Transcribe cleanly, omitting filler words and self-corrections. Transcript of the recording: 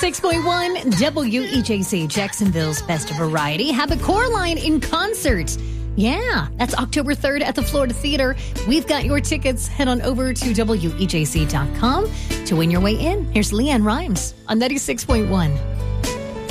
96.1 WEJC, Jacksonville's best variety. Have a Coraline in concert. Yeah, that's October 3rd at the Florida Theater. We've got your tickets. Head on over to WEJC.com to win your way in. Here's Leanne Rhymes on 96.1.